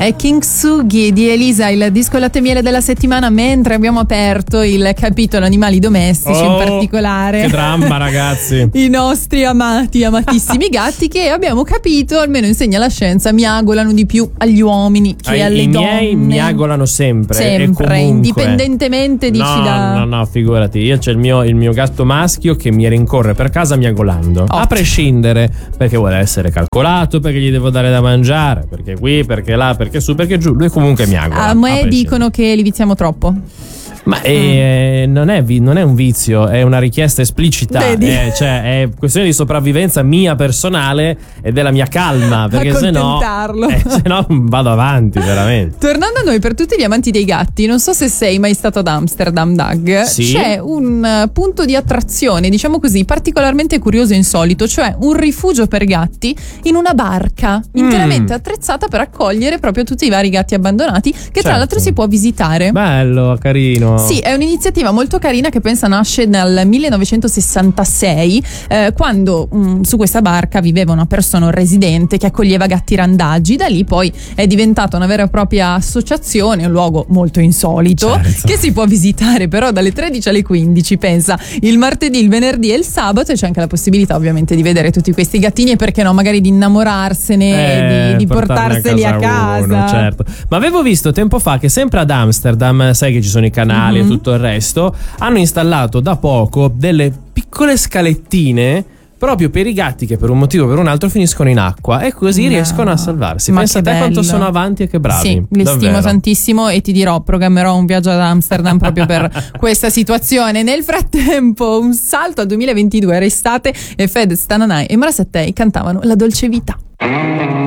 È Kintsugi di Elisa, il disco latte miele della settimana, mentre abbiamo aperto il capitolo animali domestici, in particolare. Che dramma, ragazzi. I nostri amatissimi gatti, che abbiamo capito, almeno insegna la scienza, miagolano di più agli uomini che alle donne. I miei miagolano sempre Sempre, e comunque, indipendentemente No, figurati. Io c'è il mio gatto maschio che mi rincorre per casa miagolando. A prescindere, perché vuole essere calcolato, perché gli devo dare da mangiare, perché qui, perché là, perché su, perché giù. Lui comunque miagola. A me dicono che li viziamo troppo. Ma non è un vizio, è una richiesta esplicita, cioè è questione di sopravvivenza mia personale e della mia calma, perché se no vado avanti veramente. Tornando a noi, per tutti gli amanti dei gatti, non so se sei mai stato ad Amsterdam, Doug. Sì. C'è un punto di attrazione, diciamo così, particolarmente curioso e insolito, cioè un rifugio per gatti in una barca interamente attrezzata per accogliere proprio tutti i vari gatti abbandonati, che tra l'altro si può visitare. Bello, carino. Sì, è un'iniziativa molto carina che pensa nasce nel 1966, quando su questa barca viveva una persona, un residente che accoglieva gatti randaggi. Da lì poi è diventata una vera e propria associazione, un luogo molto insolito, che si può visitare però dalle 13 alle 15, pensa, il martedì, il venerdì e il sabato, e c'è anche la possibilità ovviamente di vedere tutti questi gattini e perché no, magari di innamorarsene, di portarseli a casa. Uno, certo. Ma avevo visto tempo fa che sempre ad Amsterdam, sai che ci sono i canali e tutto il resto, hanno installato da poco delle piccole scalettine proprio per i gatti che per un motivo o per un altro finiscono in acqua e così riescono a salvarsi. Ma pensa a te quanto sono avanti e che bravi. Sì, li stimo tantissimo e ti dirò, programmerò un viaggio ad Amsterdam proprio per questa situazione. Nel frattempo, un salto al 2022, era estate e Fedez, Tananai e Mara Sattei cantavano La dolce vita.